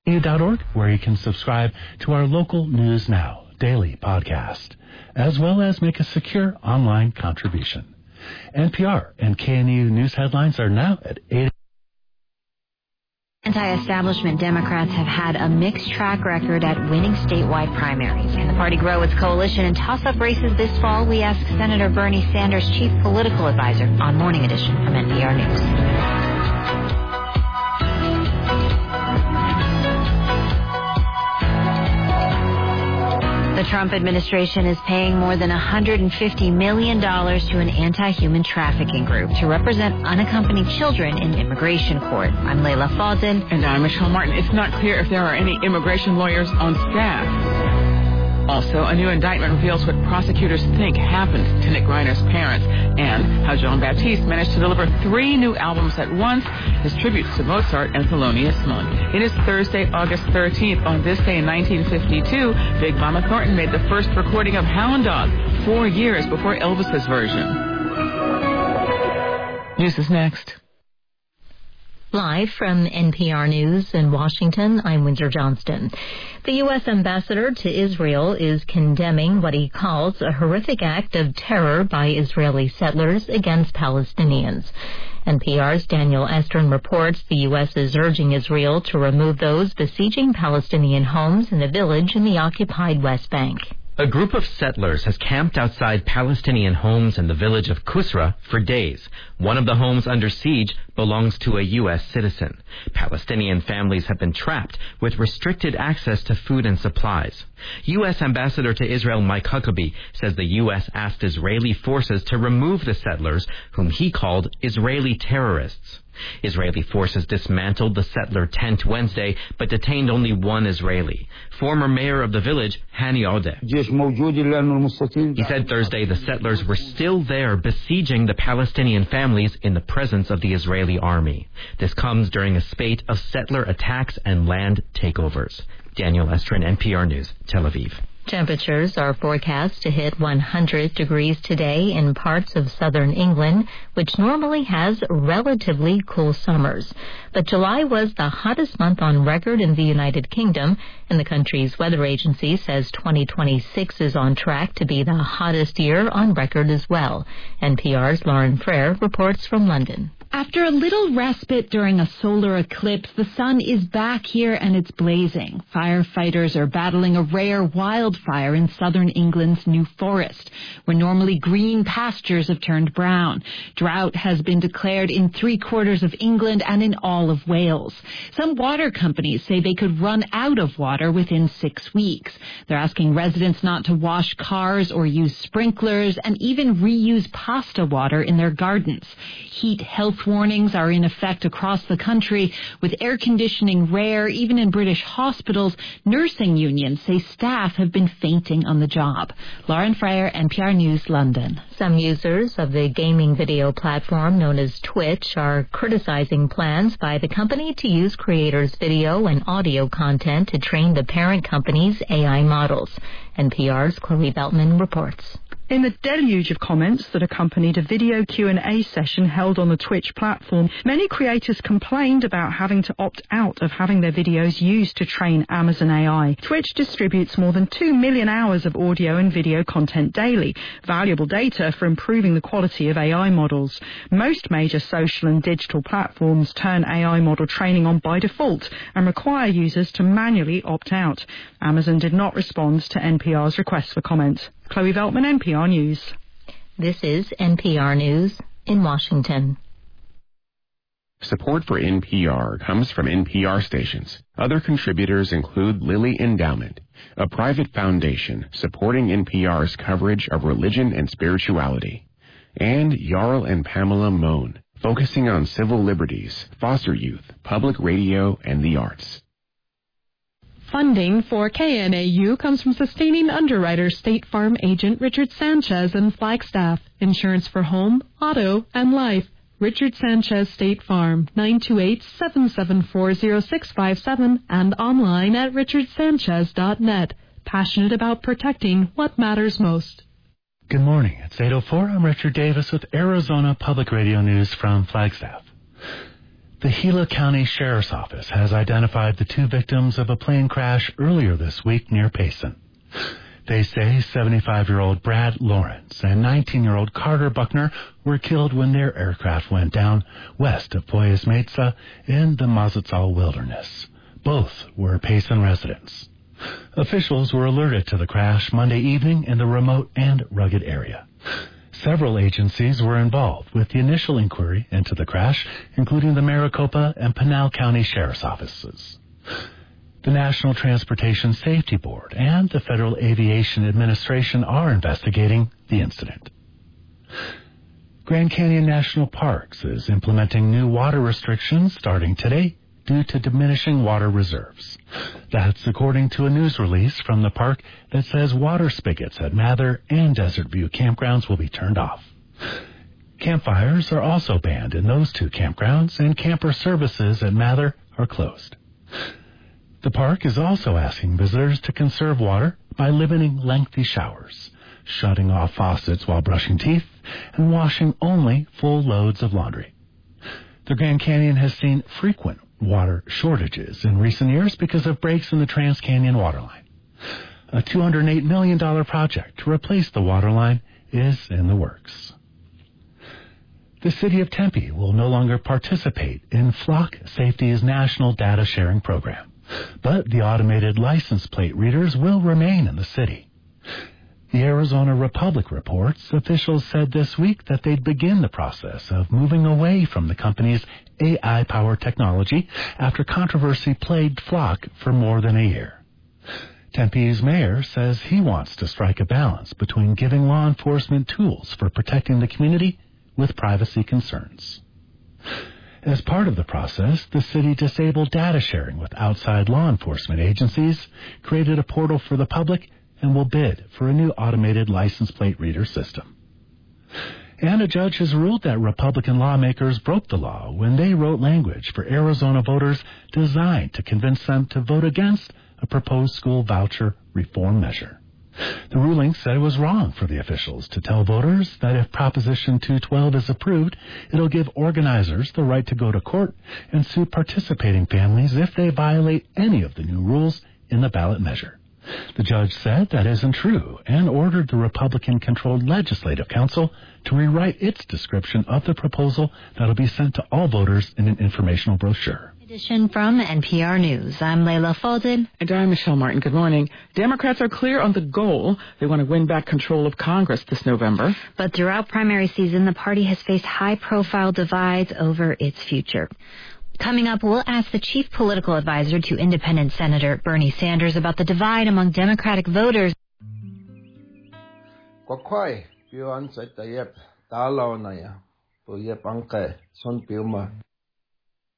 KNEW.org, where you can subscribe to our local News Now daily podcast, as well as make a secure online contribution. NPR and KNEW News headlines are now at 8. Anti-establishment Democrats have had a mixed track record at winning statewide primaries. Can the party grow its coalition in toss-up races this fall? We asked Senator Bernie Sanders' chief political advisor on Morning Edition from NPR News. The Trump administration is paying more than $150 million to an anti-human trafficking group to represent unaccompanied children in immigration court. I'm Layla Fawzin. And I'm Michelle Martin. It's not clear if there are any immigration lawyers on staff. Also, a new indictment reveals what prosecutors think happened to Nick Reiner's parents and how Jean Baptiste managed to deliver 3 new albums at once, his tributes to Mozart and Thelonious Monk. It is Thursday, August 13th. On this day in 1952, Big Mama Thornton made the first recording of Hound Dog 4 years before Elvis's version. News is next. Live from NPR News in Washington, I'm Windsor Johnston. The U.S. ambassador to Israel is condemning what he calls a horrific act of terror by Israeli settlers against Palestinians. NPR's Daniel Estrin reports the U.S. is urging Israel to remove those besieging Palestinian homes in the village in the occupied West Bank. A group of settlers has camped outside Palestinian homes in the village of Kusra for days. One of the homes under siege belongs to a U.S. citizen. Palestinian families have been trapped with restricted access to food and supplies. U.S. Ambassador to Israel Mike Huckabee says the U.S. asked Israeli forces to remove the settlers, whom he called Israeli terrorists. Israeli forces dismantled the settler tent Wednesday, but detained only one Israeli. Former mayor of the village, Hani Odeh. He said Thursday the settlers were still there besieging the Palestinian families in the presence of the Israeli army. This comes during a spate of settler attacks and land takeovers. Daniel Estrin, NPR News, Tel Aviv. Temperatures are forecast to hit 100 degrees today in parts of southern England, which normally has relatively cool summers. But July was the hottest month on record in the United Kingdom, and the country's weather agency says 2026 is on track to be the hottest year on record as well. NPR's Lauren Frere reports from London. After a little respite during a solar eclipse, the sun is back here and it's blazing. Firefighters are battling a rare wildfire in southern England's New Forest, where normally green pastures have turned brown. Drought has been declared in 3/4 of England and in all of Wales. Some water companies say they could run out of water within 6 weeks. They're asking residents not to wash cars or use sprinklers and even reuse pasta water in their gardens. Heat health warnings are in effect across the country, with air conditioning rare even in British hospitals. Nursing unions say staff have been fainting on the job. Lauren Frere, NPR News, London. Some users of the gaming video platform known as Twitch are criticizing plans by the company to use creators' video and audio content to train the parent company's AI models. NPR's Chloe Beltman reports. In the deluge of comments that accompanied a video Q&A session held on the Twitch platform, many creators complained about having to opt out of having their videos used to train Amazon AI. Twitch distributes more than 2 million hours of audio and video content daily, valuable data for improving the quality of AI models. Most major social and digital platforms turn AI model training on by default and require users to manually opt out. Amazon did not respond to NPR's request for comment. Chloe Veltman, NPR News. This is NPR News in Washington. Support for NPR comes from NPR stations. Other contributors include Lilly Endowment, a private foundation supporting NPR's coverage of religion and spirituality, and Jarl and Pamela Mohn, focusing on civil liberties, foster youth, public radio, and the arts. Funding for KNAU comes from sustaining underwriter State Farm agent Richard Sanchez and Flagstaff. Insurance for home, auto, and life. Richard Sanchez State Farm, 928-774-0657 and online at richardsanchez.net. Passionate about protecting what matters most. Good morning. It's 8:04. I'm Richard Davis with Arizona Public Radio News from Flagstaff. The Gila County Sheriff's Office has identified the 2 victims of a plane crash earlier this week near Payson. They say 75-year-old Brad Lawrence and 19-year-old Carter Buckner were killed when their aircraft went down west of Poyas Mesa in the Mazatzal Wilderness. Both were Payson residents. Officials were alerted to the crash Monday evening in the remote and rugged area. Several agencies were involved with the initial inquiry into the crash, including the Maricopa and Pinal County Sheriff's Offices. The National Transportation Safety Board and the Federal Aviation Administration are investigating the incident. Grand Canyon National Parks is implementing new water restrictions starting today due to diminishing water reserves. That's according to a news release from the park that says water spigots at Mather and Desert View campgrounds will be turned off. Campfires are also banned in those 2 campgrounds, and camper services at Mather are closed. The park is also asking visitors to conserve water by limiting lengthy showers, shutting off faucets while brushing teeth, and washing only full loads of laundry. The Grand Canyon has seen frequent water shortages in recent years because of breaks in the Trans-Canyon waterline. A $208 million project to replace the waterline is in the works. The city of Tempe will no longer participate in Flock Safety's national data sharing program, but the automated license plate readers will remain in the city. The Arizona Republic reports officials said this week that they'd begin the process of moving away from the company's AI-powered technology after controversy plagued Flock for more than a year. Tempe's mayor says he wants to strike a balance between giving law enforcement tools for protecting the community with privacy concerns. As part of the process, the city disabled data sharing with outside law enforcement agencies, created a portal for the public, and will bid for a new automated license plate reader system. And a judge has ruled that Republican lawmakers broke the law when they wrote language for Arizona voters designed to convince them to vote against a proposed school voucher reform measure. The ruling said it was wrong for the officials to tell voters that if Proposition 212 is approved, it'll give organizers the right to go to court and sue participating families if they violate any of the new rules in the ballot measure. The judge said that isn't true and ordered the Republican-controlled Legislative Council to rewrite its description of the proposal that'll be sent to all voters in an informational brochure. Edition from NPR News. I'm Layla Faldin. And I'm Michelle Martin. Good morning. Democrats are clear on the goal. They want to win back control of Congress this November. But throughout primary season, the party has faced high-profile divides over its future. Coming up, we'll ask the chief political advisor to independent Senator Bernie Sanders about the divide among Democratic voters.